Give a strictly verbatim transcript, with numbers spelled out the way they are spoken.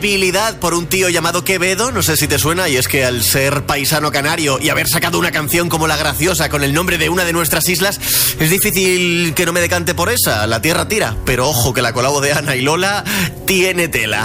Habilidad por un tío llamado Quevedo, no sé si te suena, y es que al ser paisano canario y haber sacado una canción como La Graciosa con el nombre de una de nuestras islas, es difícil que no me decante por esa, La Tierra Tira, pero ojo que la colabo de Ana y Lola tiene tela.